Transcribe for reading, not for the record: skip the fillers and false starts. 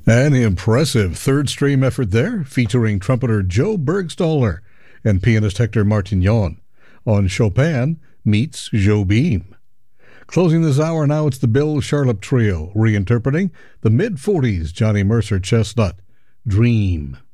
An impressive third stream effort there, featuring trumpeter Joe Bergstaller and pianist Hector Martignon on Chopin meets Jobim. Closing this hour now, it's the Bill Charlap Trio reinterpreting the mid-40s Johnny Mercer chestnut, Dream.